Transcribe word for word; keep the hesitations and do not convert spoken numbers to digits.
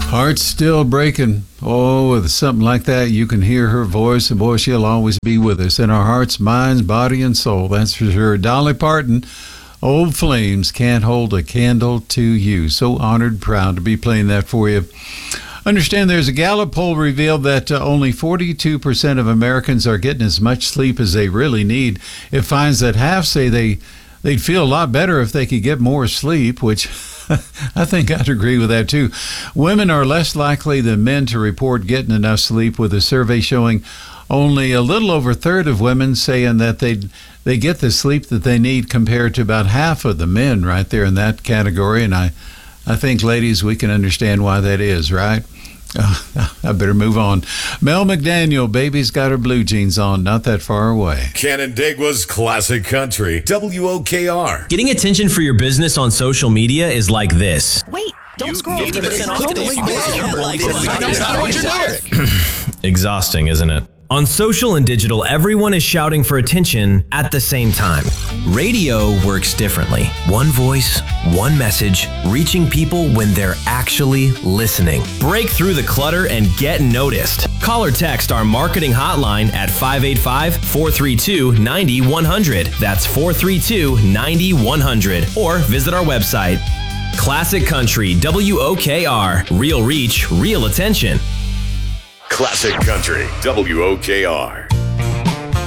Heart's still breaking. Oh, with something like that, you can hear her voice, and boy, she'll always be with us in our hearts, minds, body, and soul. That's for sure. Dolly Parton, Old Flames, Can't Hold a Candle to You. So honored, proud to be playing that for you. Understand there's a Gallup poll revealed that uh, only forty-two percent of Americans are getting as much sleep as they really need. It finds that half say they, they'd feel a lot better if they could get more sleep, which I think I'd agree with that too. Women are less likely than men to report getting enough sleep, with a survey showing only a little over a third of women saying that they they get the sleep that they need, compared to about half of the men right there in that category. And I, I think, ladies, we can understand why that is, right? Uh, I better move on. Mel McDaniel, Baby's Got Her Blue Jeans On, not that far away. Canandaigua's Classic Country, W O K R. Getting attention for your business on social media is like this. Wait, don't You scroll. fifty percent off today. Like Exhausting, isn't it? On social and digital, everyone is shouting for attention at the same time. Radio works differently. One voice, one message, reaching people when they're actually listening. Break through the clutter and get noticed. Call or text our marketing hotline at five eight five, four three two, nine one zero zero. That's four three two, nine one zero zero. Or visit our website. Classic Country, W O K R. Real reach, real attention. Classic Country, W O K R.